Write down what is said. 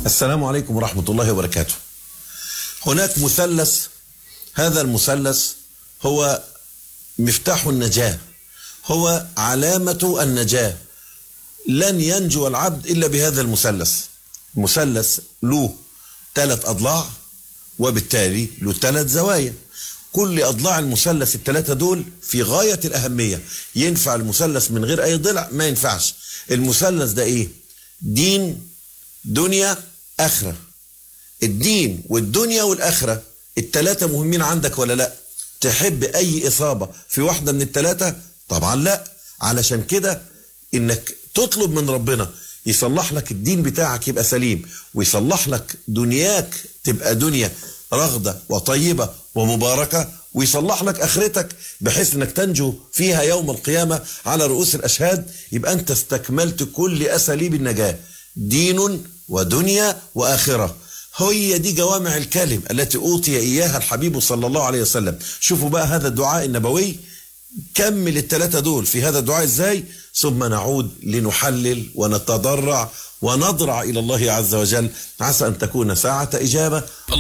السلام عليكم ورحمة الله وبركاته. هناك مثلث، هذا المثلث هو مفتاح النجاة، هو علامة النجاة. لن ينجو العبد إلا بهذا المثلث. المثلث له 3 أضلاع، وبالتالي له 3 زوايا. كل أضلاع المثلث ال3 دول في غاية الأهمية. ينفع المثلث من غير أي ضلع؟ ما ينفعش. المثلث ده إيه؟ دين، دنيا، آخرة. الدين والدنيا والآخرة ال3 مهمين عندك ولا لا؟ تحب أي إصابة في واحدة من ال3؟ طبعا لا. علشان كده إنك تطلب من ربنا يصلح لك الدين بتاعك يبقى سليم، ويصلح لك دنياك تبقى دنيا رغدة وطيبة ومباركة، ويصلح لك آخرتك بحيث انك تنجو فيها يوم القيامة على رؤوس الأشهاد. يبقى أنت استكملت كل أساليب النجاة، دين ودنيا وآخرة. هي دي جوامع الكلم التي أوتي إياها الحبيب صلى الله عليه وسلم. شوفوا بقى هذا الدعاء النبوي، كمل ال3 دول في هذا الدعاء ازاي، ثم نعود لنحلل ونتضرع ونضرع إلى الله عز وجل، عسى أن تكون ساعة إجابة.